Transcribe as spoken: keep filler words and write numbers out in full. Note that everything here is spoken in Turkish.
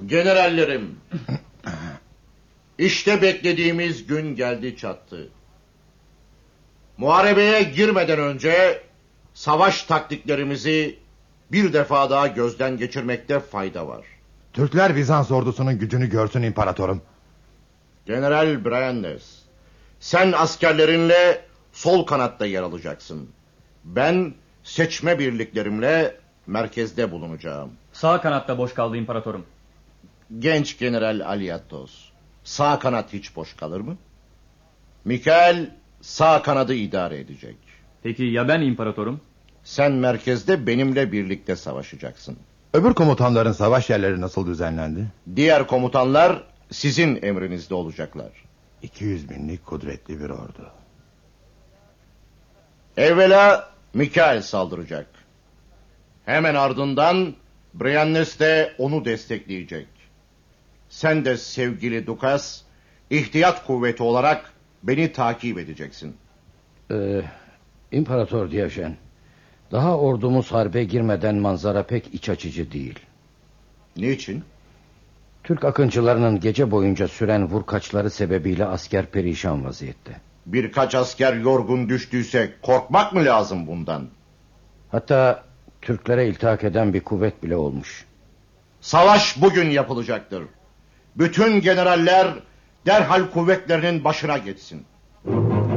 Generallerim, işte beklediğimiz gün geldi çattı. Muharebeye girmeden önce savaş taktiklerimizi bir defa daha gözden geçirmekte fayda var. Türkler Bizans ordusunun gücünü görsün imparatorum. General Bryannes, sen askerlerinle sol kanatta yer alacaksın. Ben seçme birliklerimle merkezde bulunacağım. Sağ kanatta boş kaldı imparatorum. Genç General Aliatos, sağ kanat hiç boş kalır mı? Mikael sağ kanadı idare edecek. Peki ya ben imparatorum? Sen merkezde benimle birlikte savaşacaksın. Öbür komutanların savaş yerleri nasıl düzenlendi? Diğer komutanlar sizin emrinizde olacaklar. iki yüz binlik kudretli bir ordu. Evvela Mikael saldıracak. Hemen ardından Bryannes de onu destekleyecek. Sen de sevgili Dukas, ihtiyat kuvveti olarak beni takip edeceksin. Ee, İmparator Diyojen, daha ordumuz harbe girmeden manzara pek iç açıcı değil. Niçin? Türk akıncılarının gece boyunca süren vurkaçları sebebiyle asker perişan vaziyette. Birkaç asker yorgun düştüyse korkmak mı lazım bundan? Hatta Türklere iltihak eden bir kuvvet bile olmuş. Savaş bugün yapılacaktır. Bütün generaller derhal kuvvetlerinin başına geçsin.